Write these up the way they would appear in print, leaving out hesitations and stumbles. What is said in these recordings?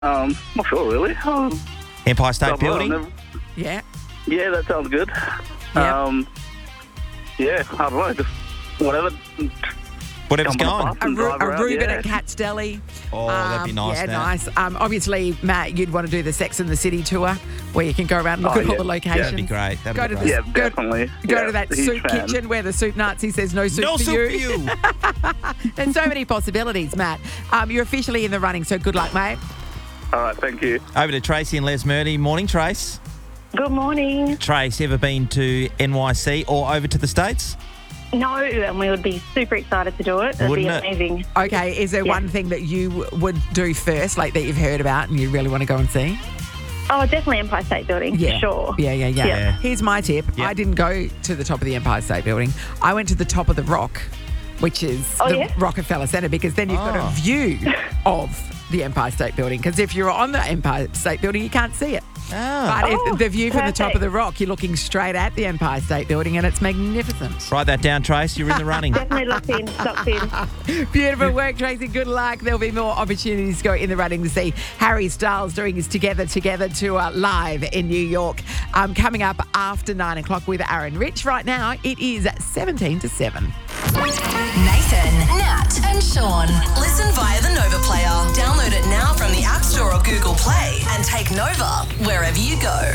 Not sure, really. Empire State Building? Yeah. Yeah, that sounds good. Yep. Yeah, I don't know, just whatever. Whatever's Jump on going. the bus and drive A around, Reuben yeah. at Cat's Deli. Oh, that'd be nice, Yeah, Nat. nice. Obviously, Matt, you'd want to do the Sex and the City tour where you can go around and look at all yeah. the locations. That'd be great. That'd Go be to great. the Yeah, definitely. Go Yeah, to that huge soup fan. kitchen where the soup Nazi says no soup No for soup you. for you. There's so many possibilities, Matt. You're officially in the running, so good luck, mate. All right, thank you. Over to Tracy and Les Murdy. Morning, Trace. Good morning. Trace, ever been to NYC or over to the States? No, and we would be super excited to do it. It'd Wouldn't be it? amazing. Okay, is there one thing that you would do first, like that you've heard about and you really want to go and see? Oh, definitely Empire State Building, Yeah. for sure. Yeah. Yeah. Here's my tip. Yeah. I didn't go to the top of the Empire State Building. I went to the top of the Rock, which is the yeah? Rockefeller Center, because then you've got a view of the Empire State Building. Because if you're on the Empire State Building, you can't see it. Ah. But if the view from the top of perfect. the Rock, you're looking straight at the Empire State Building, and it's magnificent. Write that down, Trace. You're in the running. Definitely locked in. Beautiful work, Tracy. Good luck. There'll be more opportunities to go in the running to see Harry Styles doing his Together tour live in New York. Coming up after 9 o'clock with Aaron Rich. Right now, it is 17 to 7. Nathan, Nat, and Sean. Listen via the Nova Player. Download it now from the App Store or Google Play and take Nova wherever you go.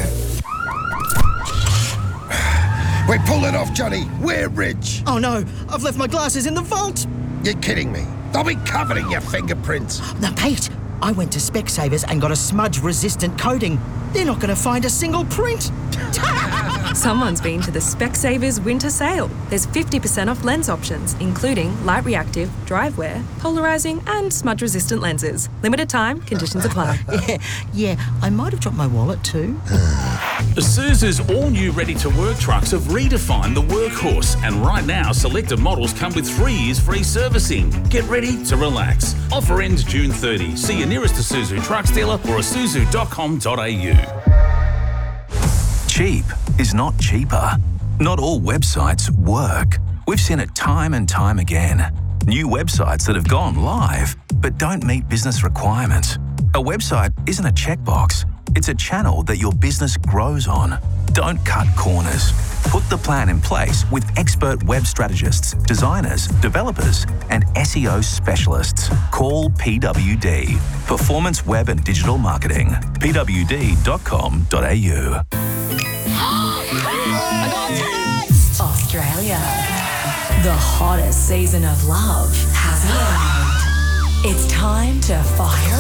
We pull it off, Johnny. We're rich. Oh no, I've left my glasses in the vault. You're kidding me. They'll be covered in your fingerprints. Now, Pete, I went to Specsavers and got a smudge-resistant coating. They're not going to find a single print. Someone's been to the Specsavers winter sale. There's 50% off lens options, including light reactive, drive wear, polarizing, and smudge resistant lenses. Limited time, conditions apply. Yeah, I might have dropped my wallet too. Isuzu's all-new ready-to-work trucks have redefined the workhorse, and right now, selected models come with 3 years free servicing. Get ready to relax. Offer ends June 30. See your nearest Isuzu trucks dealer or isuzu.com.au. Cheap is not cheaper. Not all websites work. We've seen it time and time again. New websites that have gone live but don't meet business requirements. A website isn't a checkbox. It's a channel that your business grows on. Don't cut corners. Put the plan in place with expert web strategists, designers, developers, and SEO specialists. Call PWD, Performance Web and Digital Marketing. pwd.com.au. Australia. The hottest season of love has arrived. It's time to fire